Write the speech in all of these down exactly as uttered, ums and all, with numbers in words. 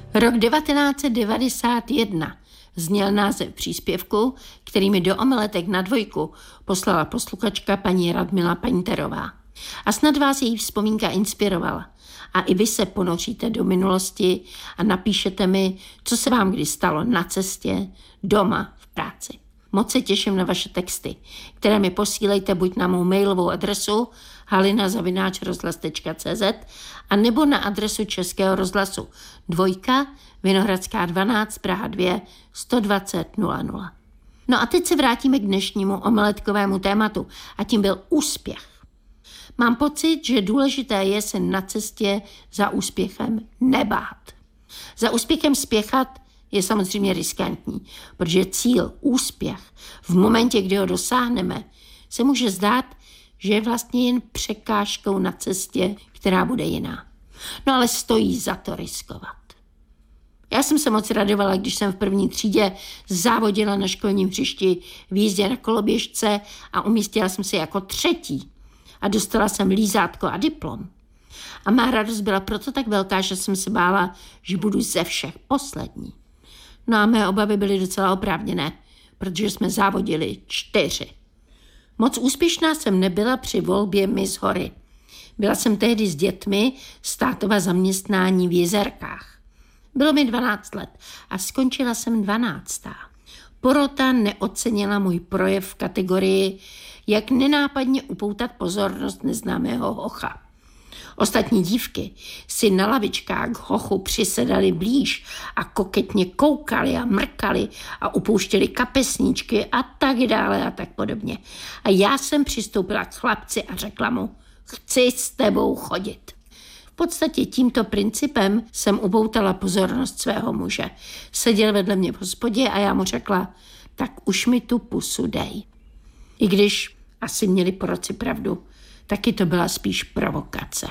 Rok devatenáct set devadesát jedna zněl název příspěvku, který mi do omeletek na dvojku poslala posluchačka paní Radmila Painterová. A snad vás její vzpomínka inspirovala. A i vy se ponoříte do minulosti a napíšete mi, co se vám kdy stalo na cestě, doma, v práci. Moc se těším na vaše texty, které mi posílejte buď na mou mailovou adresu halina zavináč rozhlas tečka cé zet a nebo na adresu Českého rozhlasu dvojka, Vinohradská dvanáct, Praha dva, sto dvacet nula nula. No a teď se vrátíme k dnešnímu omeletkovému tématu a tím byl úspěch. Mám pocit, že důležité je se na cestě za úspěchem nebát. Za úspěchem spěchat je samozřejmě riskantní, protože cíl, úspěch, v momentě, kdy ho dosáhneme, se může zdát, že je vlastně jen překážkou na cestě, která bude jiná. No ale stojí za to riskovat. Já jsem se moc radovala, když jsem v první třídě závodila na školním hřišti v jízdě na koloběžce a umístila jsem se jako třetí a dostala jsem lízátko a diplom. A má radost byla proto tak velká, že jsem se bála, že budu ze všech poslední. No a mé obavy byly docela oprávněné, protože jsme závodili čtyři. Moc úspěšná jsem nebyla při volbě Miss Hory. Byla jsem tehdy s dětmi z tátova zaměstnání v Jezerkách. Bylo mi dvanáct let a skončila jsem dvanáctá. Porota neocenila můj projev v kategorii, jak nenápadně upoutat pozornost neznámého hocha. Ostatní dívky si na lavičkách k hochu přisedali blíž a koketně koukali a mrkali a upouštěli kapesníčky a tak dále a tak podobně. A já jsem přistoupila k chlapci a řekla mu, chci s tebou chodit. V podstatě tímto principem jsem upoutala pozornost svého muže. Seděl vedle mě v hospodě a já mu řekla, tak už mi tu pusu dej. I když asi měli poroci pravdu, taky to byla spíš provokace.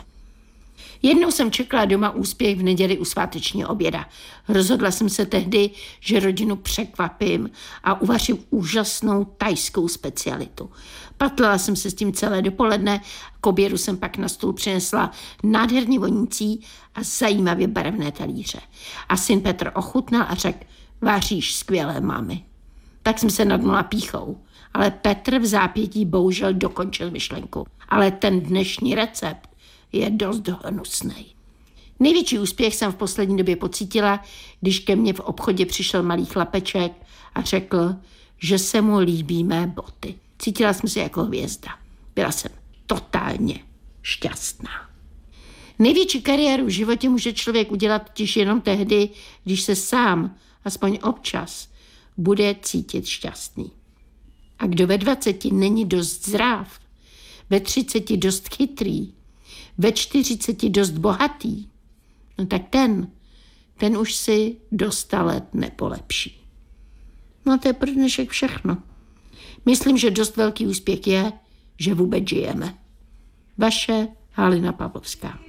Jednou jsem čekala doma úspěch v neděli u svátečního oběda. Rozhodla jsem se tehdy, že rodinu překvapím a uvařím úžasnou thajskou specialitu. Patlala jsem se s tím celé dopoledne, k obědu jsem pak na stůl přinesla nádherně vonící a zajímavě barevné talíře. A syn Petr ochutnal a řekl, vaříš skvělé, mami. Tak jsem se nadnula pýchou. Ale Petr v zápětí bohužel dokončil myšlenku. Ale ten dnešní recept je dost hnusnej. Největší úspěch jsem v poslední době pocítila, když ke mně v obchodě přišel malý chlapeček a řekl, že se mu líbí mé boty. Cítila jsem se jako hvězda. Byla jsem totálně šťastná. Největší kariéru v životě může člověk udělat totiž jenom tehdy, když se sám, aspoň občas, bude cítit šťastný. A kdo ve dvaceti není dost zdrav, ve třiceti dost chytrý, ve čtyřiceti dost bohatý, no tak ten, ten už si do sta let nepolepší. No to je pro dnešek všechno. Myslím, že dost velký úspěch je, že vůbec žijeme. Vaše Halina Pavlovská.